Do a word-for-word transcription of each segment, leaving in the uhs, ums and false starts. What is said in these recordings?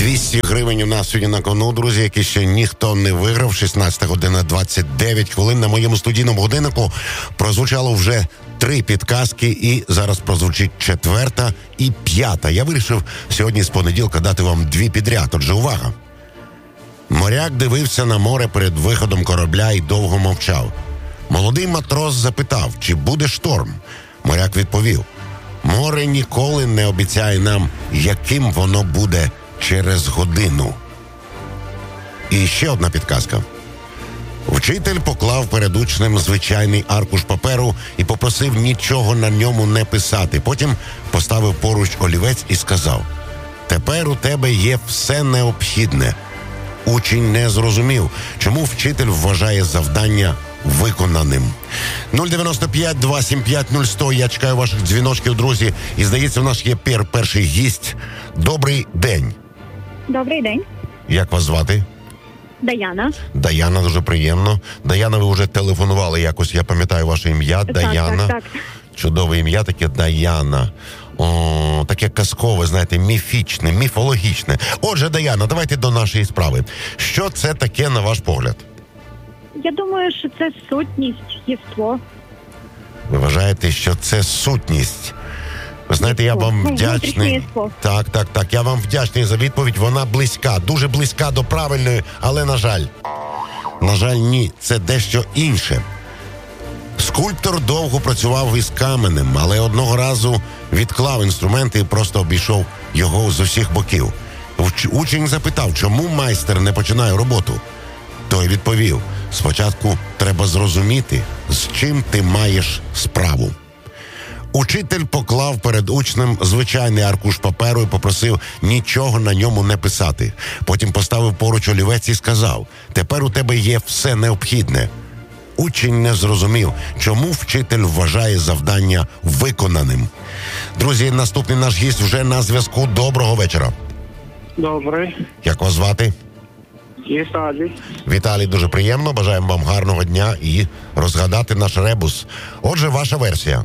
двісті гривень у нас сьогодні на кону, друзі, які ще ніхто не виграв. шістнадцята година двадцять дев'ять хвилин. На моєму студійному годиннику прозвучало вже три підказки, і зараз прозвучить четверта і п'ята. Я вирішив сьогодні з понеділка дати вам дві підряд. Отже, увага. Моряк дивився на море перед виходом корабля і довго мовчав. Молодий матрос запитав, чи буде шторм. Моряк відповів: море ніколи не обіцяє нам, яким воно буде через годину. І ще одна підказка. Вчитель поклав перед учнем звичайний аркуш паперу і попросив нічого на ньому не писати. Потім поставив поруч олівець і сказав: тепер у тебе є все необхідне. Учень не зрозумів, чому вчитель вважає завдання виконаним. нуль дев'яносто п'ять два сім п'ять нуль сто. Я чекаю ваших дзвіночків, друзі. І, здається, у нас є пер, перший гість. Добрий день. Добрий день. Як вас звати? Даяна. Даяна, дуже приємно. Даяна, ви вже телефонували якось, я пам'ятаю ваше ім'я. Так, Даяна. так, так. Чудове ім'я таке, Даяна. О, таке казкове, знаєте, міфічне, міфологічне. Отже, Даяна, давайте до нашої справи. Що це таке, на ваш погляд? Я думаю, що це сутність, єство. Ви вважаєте, що це сутність? Ви знаєте, я вам Ну, вдячний. єство. Так, так, так. Я вам вдячний за відповідь. Вона близька, дуже близька до правильної, але, на жаль, на жаль, ні. Це дещо інше. Скульптор довго працював із каменем, але одного разу відклав інструменти і просто обійшов його з усіх боків. Уч- Учень запитав, чому майстер не починає роботу. Той відповів: спочатку треба зрозуміти, з чим ти маєш справу. Учитель поклав перед учнем звичайний аркуш паперу і попросив нічого на ньому не писати. Потім поставив поруч олівець і сказав: тепер у тебе є все необхідне. Учень не зрозумів, чому вчитель вважає завдання виконаним. Друзі, наступний наш гість вже на зв'язку. Доброго вечора. Добре. Як вас звати? Віталій. Віталій, дуже приємно. Бажаємо вам гарного дня і розгадати наш ребус. Отже, ваша версія.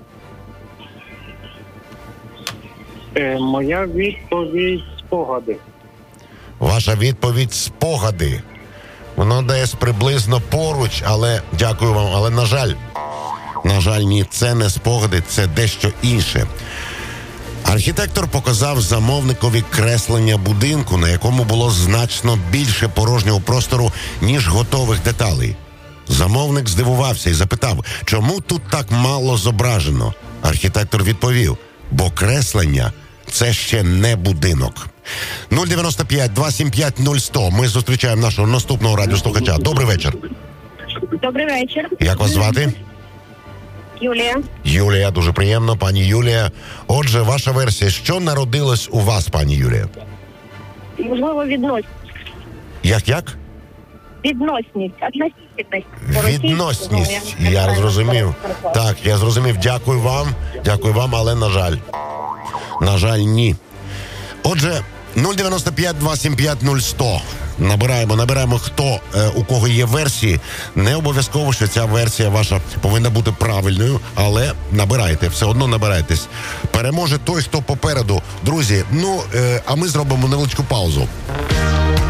Е, моя відповідь спогади. Ваша відповідь спогади. Воно десь приблизно поруч, але дякую вам, але на жаль, на жаль, ні, це не спогади, це дещо інше. Архітектор показав замовникові креслення будинку, на якому було значно більше порожнього простору, ніж готових деталей. Замовник здивувався і запитав, чому тут так мало зображено. Архітектор відповів: бо креслення – це ще не будинок. нуль дев'яносто п'ять два сім п'ять нуль сто. Ми зустрічаємо нашого наступного радіослухача. Добрий вечір. Добрий вечір. Як вас звати? Юлія. Юлія, дуже приємно, пані Юлія. Отже, ваша версія. Що народилось у вас, пані Юлія? Можливо, відносність. Як, як? Відносність. Относительність. Відносність. Я зрозумів. Так, я зрозумів. Дякую вам. Дякую вам, але на жаль. На жаль, ні. Отже, нуль дев'яносто п'ять два сім п'ять нуль сто. Набираємо, набираємо, хто, е, у кого є версії. Не обов'язково, що ця версія ваша повинна бути правильною, але набирайте, все одно набирайтесь. Переможе той, хто попереду. Друзі, ну, е, а ми зробимо невеличку паузу.